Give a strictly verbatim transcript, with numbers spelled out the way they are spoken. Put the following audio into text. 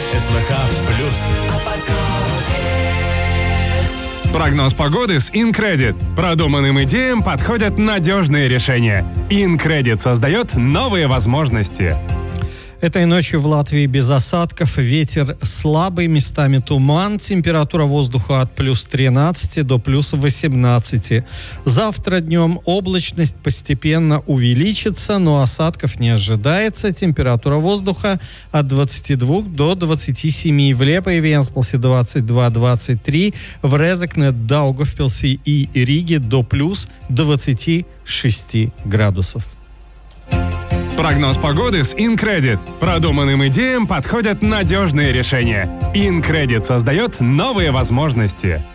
СВХ плюс. Прогноз погоды с InCredit. Продуманным идеям подходят надежные решения. InCredit создает новые возможности. Этой ночью в Латвии без осадков, ветер слабый, местами туман, температура воздуха от плюс тринадцати до плюс восемнадцати. Завтра днем облачность постепенно увеличится, но осадков не ожидается. Температура воздуха от двадцати двух до двадцати семи. В Лепое, Венспилсе двадцать два - двадцать три, в Резекне, Даугавпилсе и Риге до плюс двадцати шести градусов. Прогноз погоды с InCredit. Продуманным идеям подходят надежные решения. InCredit создает новые возможности.